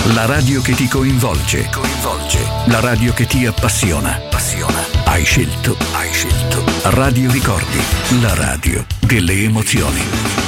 La radio che ti coinvolge. La radio che ti appassiona. Hai scelto Radio Ricordi, la radio delle emozioni.